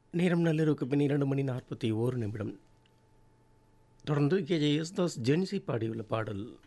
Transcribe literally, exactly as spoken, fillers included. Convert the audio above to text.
நேரம் நள்ளிரவுக்கு பின் இரண்டு மணி நாற்பத்தி ஓரு நிமிடம். தொடர்ந்து கே ஜே யேசுதாஸ் ஜென்சி பாடியுள்ள பாடல்